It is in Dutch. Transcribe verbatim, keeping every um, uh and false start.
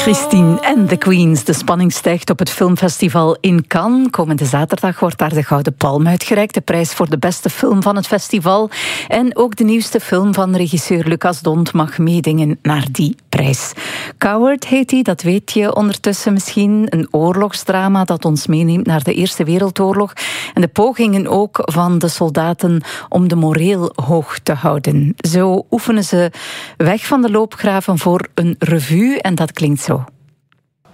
Christine en The Queens. De spanning stijgt op het filmfestival in Cannes. Komende zaterdag wordt daar de Gouden Palm uitgereikt. De prijs voor de beste film van het festival. En ook de nieuwste film van regisseur Lucas Dont mag meedingen naar die prijs. Coward heet die, dat weet je ondertussen misschien. Een oorlogsdrama dat ons meeneemt naar de Eerste Wereldoorlog. En de pogingen ook van de soldaten om de moreel hoog te houden. Zo oefenen ze weg van de loopgraven voor een revue en dat klinkt zo.